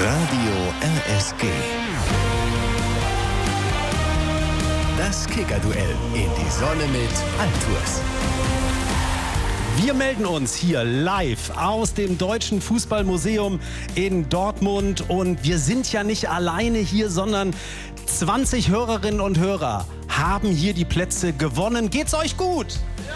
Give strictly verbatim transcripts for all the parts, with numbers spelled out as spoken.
Radio R S G. Das Kicker-Duell in die Sonne mit Altours. Wir melden uns hier live aus dem Deutschen Fußballmuseum in Dortmund. Und wir sind ja nicht alleine hier, sondern zwanzig Hörerinnen und Hörer haben hier die Plätze gewonnen. Geht's euch gut?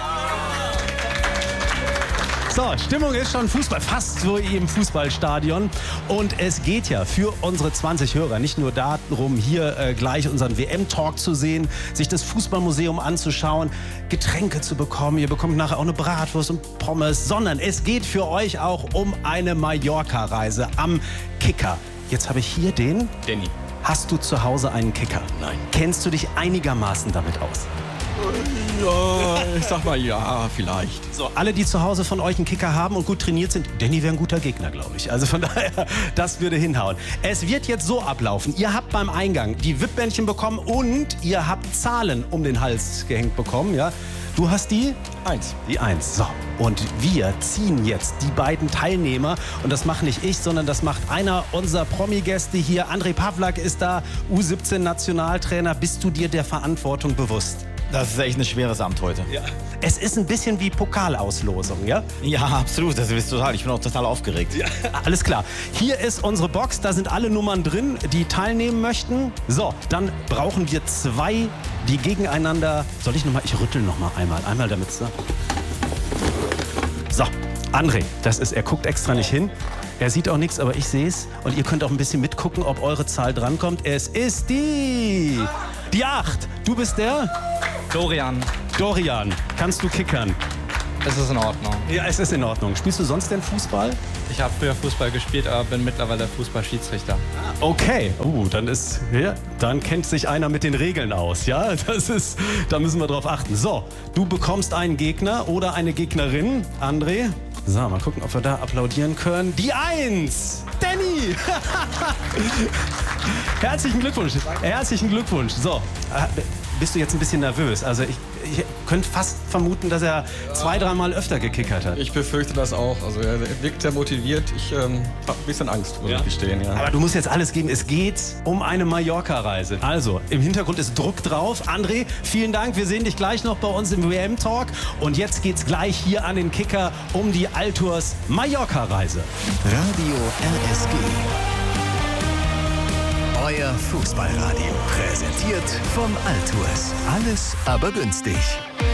So, Stimmung ist schon Fußball, fast so wie im Fußballstadion. Und es geht ja für unsere zwanzig Hörer nicht nur darum, hier äh, gleich unseren W M-Talk zu sehen, sich das Fußballmuseum anzuschauen, Getränke zu bekommen. Ihr bekommt nachher auch eine Bratwurst und Pommes, sondern es geht für euch auch um eine Mallorca-Reise am Kicker. Jetzt habe ich hier den... Danny. Hast du zu Hause einen Kicker? Nein. Kennst du dich einigermaßen damit aus? Ja, ich sag mal ja, vielleicht. So, alle, die zu Hause von euch einen Kicker haben und gut trainiert sind, Danny wäre ein guter Gegner, glaube ich. Also von daher, das würde hinhauen. Es wird jetzt so ablaufen. Ihr habt beim Eingang die W I P-Bändchen bekommen und ihr habt Zahlen um den Hals gehängt bekommen, ja? Du hast die? Eins. Die Eins. So. Und wir ziehen jetzt die beiden Teilnehmer. Und das mache nicht ich, sondern das macht einer unserer Promi-Gäste hier. André Pavlak ist da, U siebzehn Nationaltrainer. Bist du dir der Verantwortung bewusst? Das ist echt ein schweres Amt heute. Ja. Es ist ein bisschen wie Pokalauslosung, ja? Ja, absolut. Das ist total. Ich bin auch total aufgeregt. Ja. Alles klar. Hier ist unsere Box. Da sind alle Nummern drin, die teilnehmen möchten. So, dann brauchen wir zwei, die gegeneinander... Soll ich nochmal... Ich rüttel nochmal einmal. Einmal damit... So. so, André, das ist... Er guckt extra nicht hin. Er sieht auch nichts, aber ich sehe es. Und ihr könnt auch ein bisschen mitgucken, ob eure Zahl drankommt. Es ist die... Die acht. Du bist der... Dorian. Dorian, kannst du kickern? Es ist in Ordnung. Ja, es ist in Ordnung. Spielst du sonst denn Fußball? Ich habe früher Fußball gespielt, aber bin mittlerweile Fußballschiedsrichter. Okay, uh, dann ist, ja, dann kennt sich einer mit den Regeln aus, ja? Das ist, da müssen wir drauf achten. So, du bekommst einen Gegner oder eine Gegnerin, André. So, mal gucken, ob wir da applaudieren können. Die Eins, Danny. Herzlichen Glückwunsch. Herzlichen Glückwunsch. So, bist du jetzt ein bisschen nervös? Also ich, ich könnte fast vermuten, dass er zwei, dreimal öfter gekickert hat. Ich befürchte das auch. Also er wirkt sehr motiviert. Ich ähm, habe ein bisschen Angst, muss ja. ich gestehen. Ja. Aber du musst jetzt alles geben. Es geht um eine Mallorca-Reise. Also, im Hintergrund ist Druck drauf. André, vielen Dank. Wir sehen dich gleich noch bei uns im W M-Talk. Und jetzt geht's gleich hier an den Kicker um die Altours Mallorca-Reise. Radio R S G. Euer Fußballradio. Präsentiert von Altours. Alles aber günstig.